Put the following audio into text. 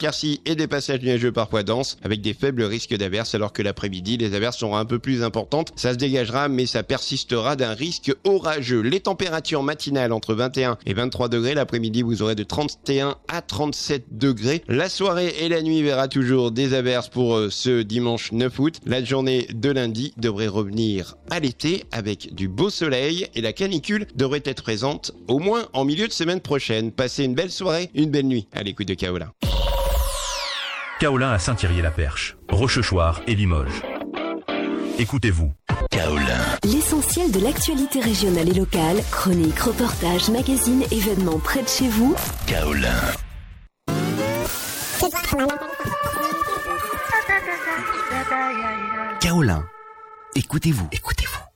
éclaircies et des passages nuageux parfois denses, avec des faibles risques d'averses, alors que l'après-midi, les averses seront un peu plus importantes. Ça se dégagera, mais ça persistera d'un risque orageux. Les températures matinales entre 21 et 23 degrés. L'après-midi, vous aurez de 31 à 37 degrés. La soirée et la nuit verra toujours des averses pour ce dimanche 9 août. La journée de lundi devrait revenir à l'été avec du beau soleil et la canicule devrait être présente au moins en milieu de semaine prochaine. Passez une belle soirée, une belle nuit à l'écoute de Kaolin. Kaolin à Saint-Thierry-la-Perche, Rochechouart et Limoges. Écoutez-vous. Kaolin. L'essentiel de l'actualité régionale et locale, chroniques, reportages, magazines, événements près de chez vous. Kaolin. Kaolin. Écoutez-vous.